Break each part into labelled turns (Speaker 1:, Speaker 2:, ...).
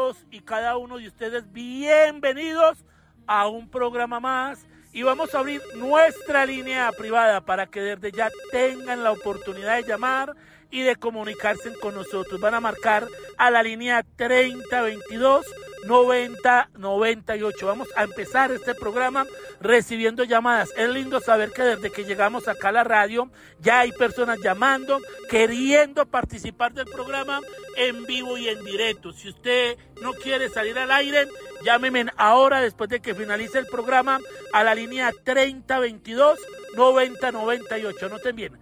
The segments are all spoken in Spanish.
Speaker 1: todos y cada uno de ustedes bienvenidos a un programa más y vamos a abrir nuestra línea privada para que desde ya tengan la oportunidad de llamar y de comunicarse con nosotros. Van a marcar a la línea 3022-9098. Vamos a empezar este programa recibiendo llamadas. Es lindo saber que desde que llegamos acá a la radio ya hay personas llamando, queriendo participar del programa en vivo y en directo. Si usted no quiere salir al aire, llámeme ahora después de que finalice el programa a la línea 3022-9098. Anoten bien,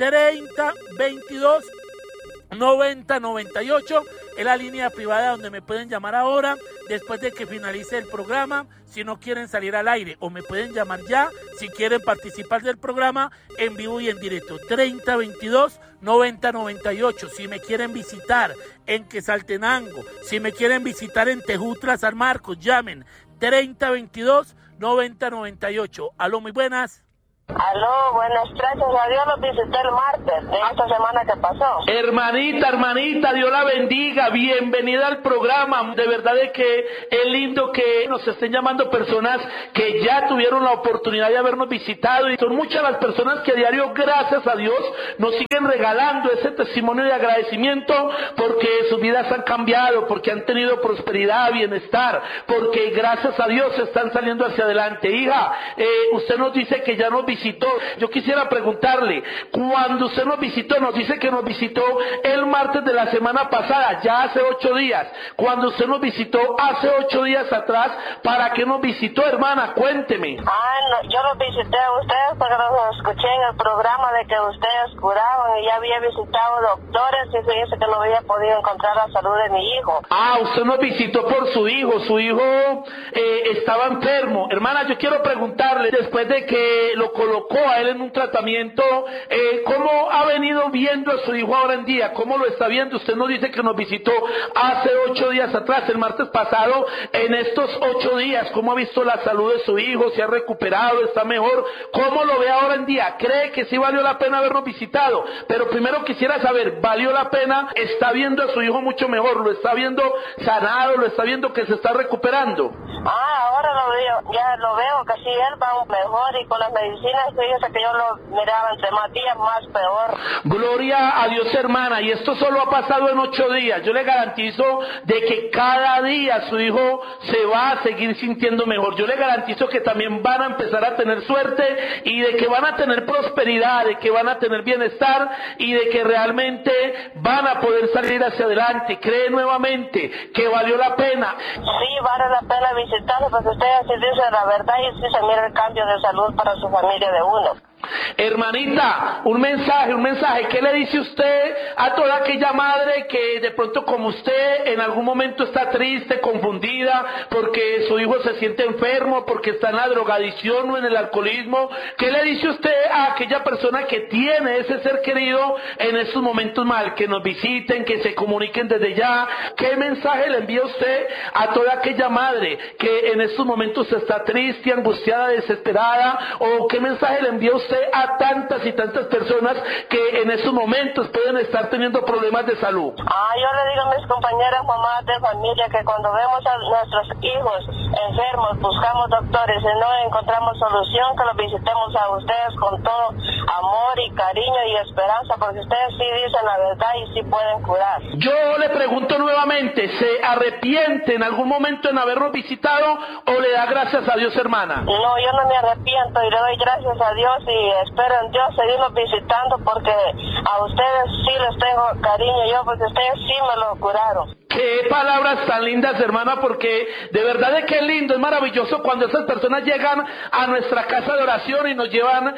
Speaker 1: 3022-9098 es la línea privada donde me pueden llamar ahora después de que finalice el programa si no quieren salir al aire, o me pueden llamar ya si quieren participar del programa en vivo y en directo. 3022-9098. Si me quieren visitar en Quetzaltenango, si me quieren visitar en Tejutla, San Marcos, llamen 3022-9098. Aló, muy buenas.
Speaker 2: Aló, buenas tardes. A Dios los visité el martes de esta semana que pasó.
Speaker 1: Hermanita, Dios la bendiga. Bienvenida al programa. De verdad es que es lindo que nos estén llamando personas que ya tuvieron la oportunidad de habernos visitado. Y son muchas las personas que a diario, gracias a Dios, nos siguen regalando ese testimonio de agradecimiento porque sus vidas han cambiado, porque han tenido prosperidad, bienestar, porque gracias a Dios están saliendo hacia adelante. Hija, usted nos dice que ya nos visitó. Yo quisiera preguntarle, cuando usted nos visitó, nos dice que nos visitó el martes de la semana pasada, ya hace 8 días. Cuando usted nos visitó hace 8 días atrás, ¿para qué nos visitó, hermana? Cuénteme.
Speaker 2: No, yo los visité a ustedes porque los escuché en el programa de que ustedes curaban y ya había visitado doctores y se dice que no había podido encontrar la salud de mi hijo.
Speaker 1: Usted nos visitó por su hijo estaba enfermo. Hermana, yo quiero preguntarle, después de que lo colocó a él en un tratamiento, ¿cómo ha venido viendo a su hijo ahora en día? ¿Cómo lo está viendo? Usted nos dice que nos visitó hace 8 días atrás, el martes pasado. En estos 8 días, ¿cómo ha visto la salud de su hijo? ¿Se ha recuperado? ¿Está mejor? ¿Cómo lo ve ahora en día? ¿Cree que sí valió la pena habernos visitado? Pero primero quisiera saber, ¿valió la pena? ¿Está viendo a su hijo mucho mejor? ¿Lo está viendo sanado? ¿Lo está viendo que se está recuperando?
Speaker 2: Ahora lo veo, ya lo veo que sí, él va mejor y con las medicinas, fíjese que yo lo miraba entre más días, más peor.
Speaker 1: Gloria a Dios, hermana, y esto solo ha pasado en 8 días. Yo le garantizo de que cada día su hijo se va a seguir sintiendo mejor. Yo le garantizo que también van a empezar a tener suerte y de que van a tener prosperidad, de que van a tener bienestar y de que realmente van a poder salir hacia adelante. Cree nuevamente que valió la pena.
Speaker 2: Sí, vale la pena visitarlo porque ustedes sí dicen la verdad y sí se mira el cambio de salud para su familia de uno.
Speaker 1: Hermanita, un mensaje, ¿qué le dice usted a toda aquella madre que de pronto como usted en algún momento está triste, confundida, porque su hijo se siente enfermo, porque está en la drogadicción o en el alcoholismo? ¿Qué le dice usted a aquella persona que tiene ese ser querido en estos momentos mal? Que nos visiten, que se comuniquen desde ya. ¿Qué mensaje le envía usted a toda aquella madre que en estos momentos está triste, angustiada, desesperada? ¿O qué mensaje le envía usted a tantas y tantas personas que en estos momentos pueden estar teniendo problemas de salud?
Speaker 2: Yo le digo a mis compañeras mamás de familia que cuando vemos a nuestros hijos enfermos, buscamos doctores y no encontramos solución, que los visitemos a ustedes con todo amor y cariño y esperanza, porque ustedes sí dicen la verdad y sí pueden curar.
Speaker 1: Yo le pregunto nuevamente, ¿se arrepiente en algún momento en habernos visitado o le da gracias a Dios, hermana?
Speaker 2: No, yo no me arrepiento y le doy gracias a Dios y espero en Dios seguirlos visitando porque a ustedes sí les tengo cariño yo, porque ustedes sí me lo curaron.
Speaker 1: Qué palabras tan lindas, hermana, porque de verdad es que es lindo, es maravilloso cuando esas personas llegan a nuestra casa de oración y nos llevan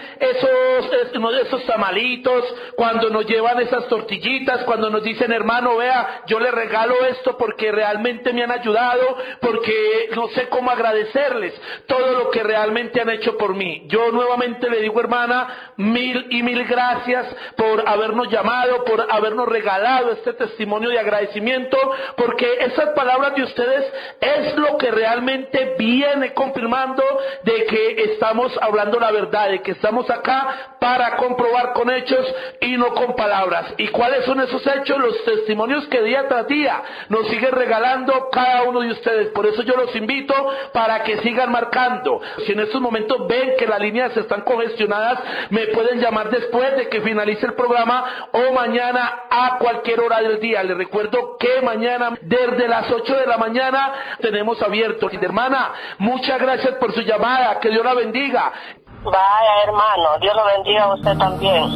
Speaker 1: esos tamalitos, cuando nos llevan esas tortillitas, cuando nos dicen, hermano, vea, yo le regalo esto porque realmente me han ayudado, porque no sé cómo agradecerles todo lo que realmente han hecho por mí. Yo nuevamente le digo, hermana, mil gracias por habernos llamado, por habernos regalado este testimonio de agradecimiento, porque esas palabras de ustedes es lo que realmente viene confirmando de que estamos hablando la verdad, de que estamos acá para comprobar con hechos y no con palabras. ¿Y cuáles son esos hechos? Los testimonios que día tras día nos siguen regalando cada uno de ustedes. Por eso yo los invito para que sigan marcando. Si en estos momentos ven que las líneas están congestionadas, me pueden llamar después de que finalice el programa o mañana a cualquier hora del día. Les recuerdo que mañana desde las 8 de la mañana tenemos abierto. Hermana, muchas gracias por su llamada, que Dios la bendiga.
Speaker 2: Vaya, hermano, Dios lo bendiga a usted también.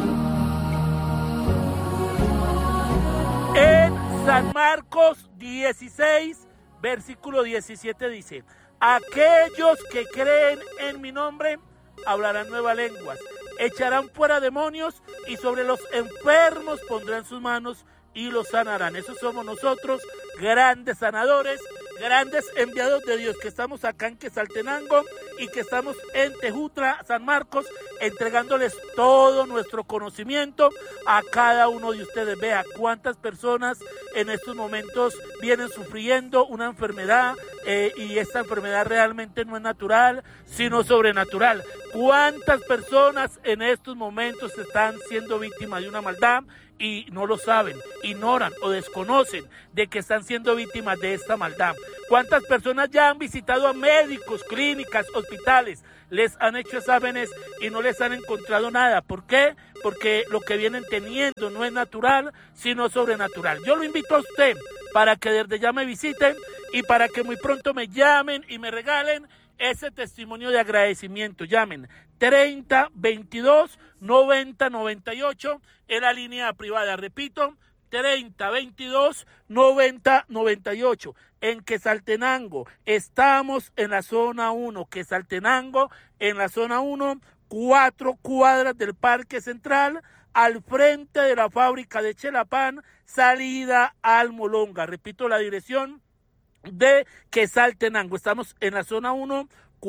Speaker 3: En San Marcos 16, versículo 17 dice: aquellos que creen en mi nombre hablarán nuevas lenguas, echarán fuera demonios y sobre los enfermos pondrán sus manos y los sanarán. Esos somos nosotros, grandes sanadores, grandes enviados de Dios, que estamos acá en Quetzaltenango y que estamos en Tejutla, San Marcos, entregándoles todo nuestro conocimiento a cada uno de ustedes. Vea cuántas personas en estos momentos vienen sufriendo una enfermedad y esta enfermedad realmente no es natural, sino sobrenatural. Cuántas personas en estos momentos están siendo víctimas de una maldad y no lo saben, ignoran o desconocen de que están siendo víctimas de esta maldad. ¿Cuántas personas ya han visitado a médicos, clínicas, hospitales, les han hecho exámenes y no les han encontrado nada? ¿Por qué? Porque lo que vienen teniendo no es natural, sino sobrenatural. Yo lo invito a usted para que desde ya me visiten y para que muy pronto me llamen y me regalen ese testimonio de agradecimiento. Llamen 30 22 90 98 en la línea privada. Repito, 30 22 90 98. En Quetzaltenango estamos en la zona 1. Quetzaltenango en la zona 1, 4 cuadras del Parque Central, al frente de la fábrica de Chelapán, salida al Molonga. Repito la dirección de Quetzaltenango. Estamos en la zona 1,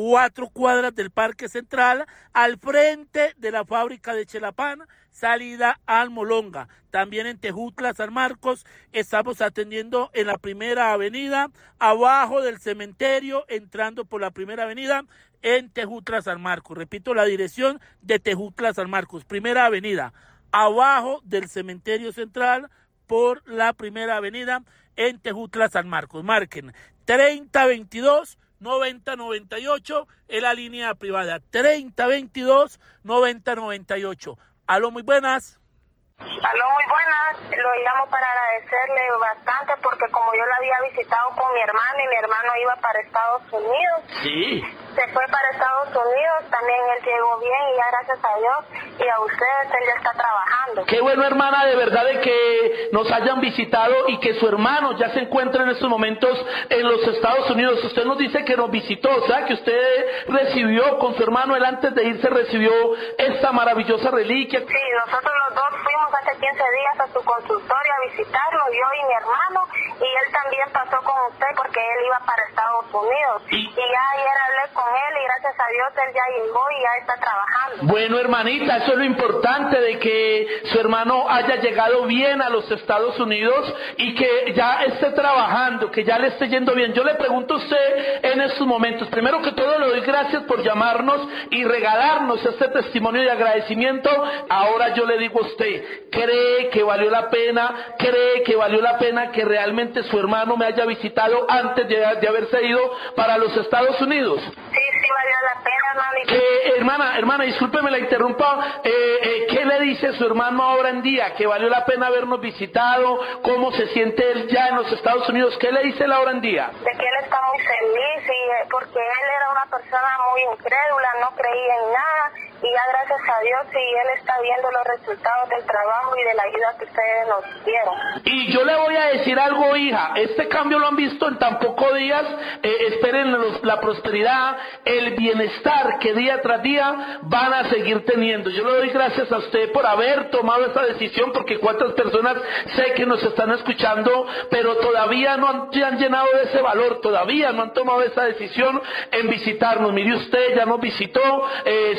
Speaker 3: 4 cuadras del Parque Central, al frente de la fábrica de Chelapán, salida al Molonga. También en Tejutla, San Marcos, estamos atendiendo en la Primera Avenida, abajo del cementerio, entrando por la Primera Avenida, en Tejutla, San Marcos. Repito la dirección de Tejutla, San Marcos, Primera Avenida, abajo del cementerio central, por la Primera Avenida, en Tejutla, San Marcos. Marquen 30 22 90 98 en la línea privada. 30 22 90 98. Aló, muy buenas.
Speaker 2: Aló, muy buenas. Lo llamo para agradecerle bastante porque como yo la había visitado con mi hermano y mi hermano iba para Estados Unidos.
Speaker 1: Sí.
Speaker 2: Se fue para Estados Unidos, también él llegó bien y ya gracias a Dios y a ustedes él ya está trabajando.
Speaker 1: Qué bueno, hermana, de verdad de que nos hayan visitado y que su hermano ya se encuentra en estos momentos en los Estados Unidos. Usted nos dice que nos visitó, o sea, que usted recibió con su hermano, él antes de irse recibió esta maravillosa reliquia.
Speaker 2: Sí, nosotros los dos fuimos hace 15 días a su consultorio a visitarlo, yo y mi hermano, y él también pasó con usted porque él iba para Estados Unidos. Y ya ayer hablé con él y gracias a Dios él ya llegó y ya está trabajando.
Speaker 1: Bueno, hermanita, eso es lo importante, de que su hermano haya llegado bien a los Estados Unidos y que ya esté trabajando, que ya le esté yendo bien. Yo le pregunto a usted en estos momentos, primero que todo le doy gracias por llamarnos y regalarnos este testimonio de agradecimiento. Ahora yo le digo a usted, ¿cree que valió la pena? ¿Cree que valió la pena que realmente su hermano me haya visitado antes de haberse ido para los Estados Unidos?
Speaker 2: Sí, valió la pena, hermano.
Speaker 1: Hermana, discúlpeme la interrumpa. ¿Qué le dice su hermano ahora en día? ¿Que valió la pena habernos visitado? ¿Cómo se siente él ya en los Estados Unidos? ¿Qué le dice él ahora en día?
Speaker 2: De que él está muy feliz y porque él era una persona muy incrédula, no creía en nada y ya gracias a Dios sí él está viendo los resultados del trabajo y de la ayuda que ustedes nos dieron.
Speaker 1: Y yo le voy a decir algo, hija, este cambio lo han visto en tan pocos días. Esperen la prosperidad, el bienestar que día tras día van a seguir teniendo. Yo le doy gracias a usted por haber tomado esta decisión, porque cuántas personas sé que nos están escuchando, pero todavía no han llenado de ese valor, todavía no han tomado esa decisión en visitarnos. Mire usted, ya nos visitó, su hermano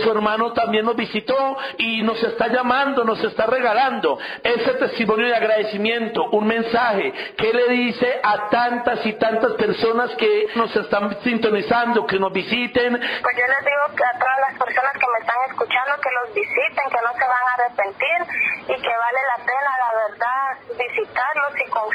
Speaker 1: hermano también nos visitó y nos está llamando, nos está regalando ese testimonio de agradecimiento, un mensaje que le dice a tantas y tantas personas que nos están sintonizando, que nos visiten.
Speaker 2: Pues yo les digo que a todas las personas que me están escuchando que los visiten, que no se van a arrepentir y que vale la pena, la verdad, visitarlos y confiar